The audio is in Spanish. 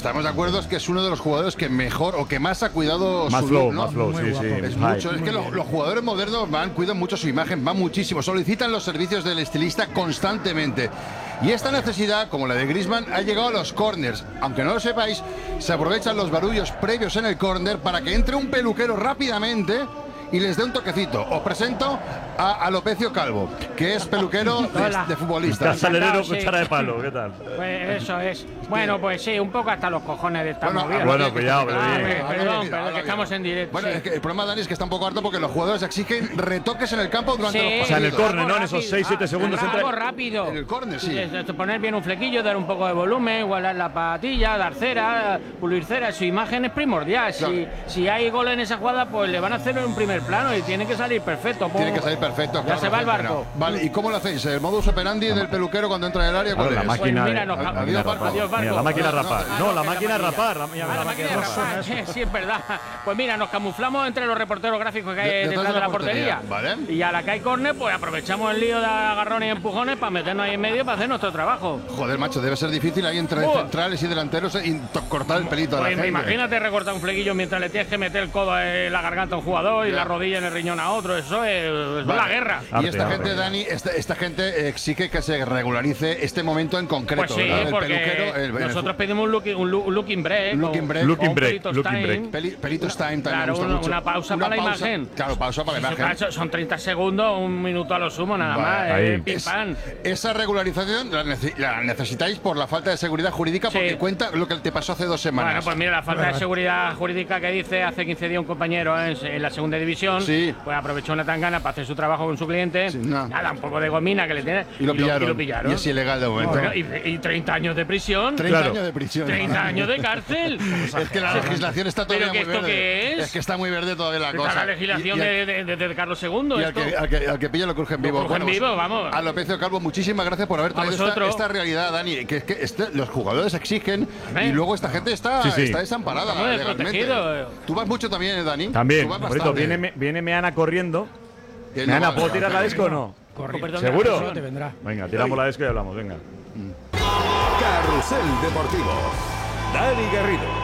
estamos de acuerdo es que es uno de los jugadores que mejor o que más ha cuidado más su flow, look, ¿no? más flow, sí, sí. Es mucho, es que los jugadores modernos cuidan mucho su imagen, van muchísimo, solicitan los servicios del estilista constantemente. Y esta necesidad, como la de Griezmann, ha llegado a los corners. Aunque no lo sepáis, se aprovechan los barullos previos en el córner para que entre un peluquero rápidamente y les dé un toquecito. Os presento a Alopecio Calvo, que es peluquero de futbolista. Casalerero, Sí. cuchara de palo, ¿qué tal? Pues eso es. Bueno, pues sí, un poco hasta los cojones de esta movida. Bueno, cuidado, pero Ah, bien. perdón, que estamos en directo. Bueno, sí. es que el problema, Dani, es que está un poco harto porque los jugadores exigen retoques en el campo durante Sí. los partidos. O sea, en el córner, ¿no? En Rápido. esos 6-7 segundos Algo entra. rápido. En el córner, sí. Poner bien un flequillo, dar un poco de volumen, igualar la patilla, dar cera, pulir cera. Su imagen es primordial. Claro. Si hay gol en esa jugada, pues le van a hacer en un primer plano y tiene que salir perfecto. Tiene que salir perfecto. Ya claro, se va el siempre, barco. ¿no? Vale, ¿y cómo lo hacéis? ¿El modus operandi del peluquero cuando entra en el área? Claro, ¿Cuál la es? máquina. Pues mira, nos- la máquina adiós, rapar. barco. Mira, la máquina No, rapar. no, No, la que máquina la rapar. La máquina de rapar. Sí, es verdad. Pues mira, nos camuflamos entre los reporteros gráficos que hay Detrás detrás de la portería. ¿vale? Y a la que hay córner, pues aprovechamos el lío de agarrones y empujones para meternos ahí en medio para hacer nuestro trabajo. Joder, macho, debe ser difícil ahí entre centrales y delanteros y cortar el pelito a la Pues gente. imagínate recortar un flequillo mientras le tienes que meter el codo en la garganta a un jugador y Ya. la rodilla en el riñón a otro. Eso es Vale. la guerra. Y esta Arte, gente, arte. Dani, esta gente exige que se regularice este momento en concreto. Pues sí, ¿verdad? El porque peluquero, nosotros pedimos un looking break. Looking break. o Looking un break, pelitos looking time. break. Pelitos time también Claro, me gusta mucho. una pausa para la imagen. Claro, pausa para la Eso, imagen. claro, son 30 segundos, un minuto a lo sumo, nada Vale, más. ahí. Pim, pam. Esa regularización la necesitáis por la falta de seguridad jurídica, Sí. porque cuenta lo que te pasó hace 2 semanas. Bueno, pues mira, la falta de seguridad jurídica que dice hace 15 días un compañero en la segunda división, Sí. pues aprovechó una tangana para hacer su trabajo con su cliente, Sí, no. nada, un poco de gomina que le tiene Y lo pillaron. Y lo pillaron. Y es ilegal de momento. Bueno, y 30 años de prisión. 30 Claro. años de prisión. 30 años de cárcel. Es que la legislación está todavía ¿Pero que muy esto verde. qué es? Es que está muy verde todavía la Está cosa. la legislación Y de Carlos II. y esto. al que pilla lo crujen vivo. Lo crujen vivo, vamos. A Alopecio Calvo, muchísimas gracias por haber A traído vosotros. esta realidad, Dani. Que es que los jugadores exigen ¿Eh? y luego esta gente está, Sí, sí. está desamparada. Estamos legalmente. desprotegidos. Tú vas mucho también, Dani. También, Tú vas bonito. bastante. Viene Meana corriendo. Que Meana, no, ¿puedo no, tirar no, la disco o no? Perdón, ¿Seguro? no te vendrá. Venga, tiramos la disco y hablamos, venga. Carrusel Deportivo. Dani Garrido.